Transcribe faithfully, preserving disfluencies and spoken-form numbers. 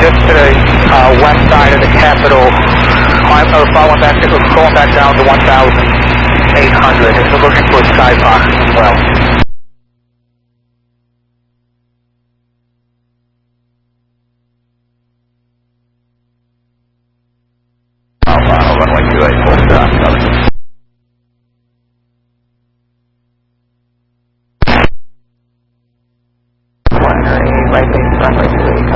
just to the uh, west side of the Capitol. I'm uh, following back, going back down to one thousand eight hundred. And we're looking for Skyfox as well. Alpha, runway two eight, full stop.